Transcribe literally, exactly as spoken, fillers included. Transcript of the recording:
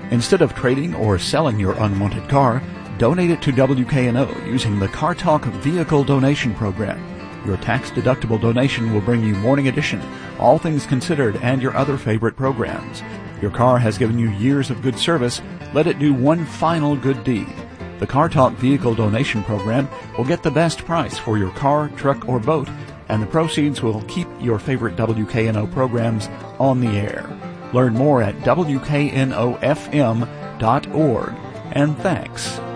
Instead of trading or selling your unwanted car, donate it to W K N O using the Car Talk Vehicle Donation Program. Your tax-deductible donation will bring you Morning Edition, All Things Considered, and your other favorite programs. Your car has given you years of good service. Let it do one final good deed. The Car Talk Vehicle Donation Program will get the best price for your car, truck, or boat, and the proceeds will keep your favorite W K N O programs on the air. Learn more at W K N O F M dot org. And thanks.